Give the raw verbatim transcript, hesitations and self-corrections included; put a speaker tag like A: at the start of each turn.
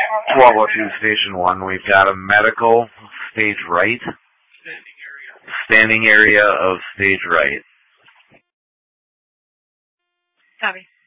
A: twelve oh two Station one, we've got a medical, stage right. Standing area of stage right.
B: Copy.